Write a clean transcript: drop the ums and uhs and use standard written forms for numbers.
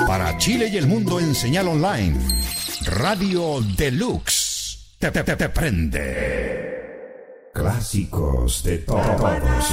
Para Chile y el mundo en señal online. Radio Deluxe. Te prende. Clásicos de todos